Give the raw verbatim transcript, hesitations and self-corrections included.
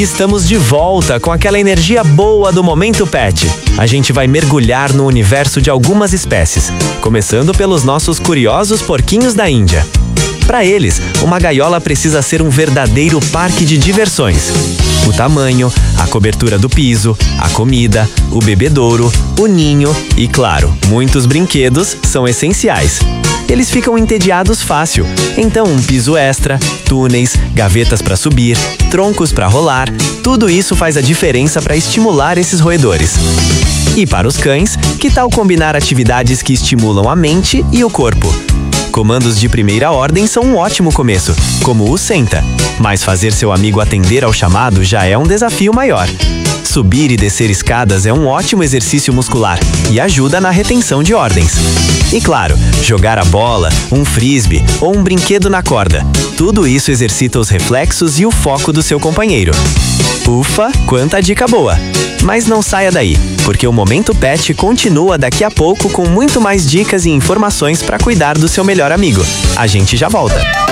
estamos de volta com aquela energia boa do Momento Pet. A gente vai mergulhar no universo de algumas espécies, começando pelos nossos curiosos porquinhos da Índia. Para eles, uma gaiola precisa ser um verdadeiro parque de diversões. O tamanho, a cobertura do piso, a comida, o bebedouro, o ninho e, claro, muitos brinquedos são essenciais. Eles ficam entediados fácil, então um piso extra, túneis, gavetas para subir, troncos para rolar, tudo isso faz a diferença para estimular esses roedores. E para os cães, que tal combinar atividades que estimulam a mente e o corpo? Comandos de primeira ordem são um ótimo começo, como o senta, mas fazer seu amigo atender ao chamado já é um desafio maior. Subir e descer escadas é um ótimo exercício muscular e ajuda na retenção de ordens. E claro, jogar a bola, um frisbee ou um brinquedo na corda. Tudo isso exercita os reflexos e o foco do seu companheiro. Ufa, quanta dica boa! Mas não saia daí, porque o Momento Pet continua daqui a pouco com muito mais dicas e informações para cuidar do seu melhor amigo. A gente já volta!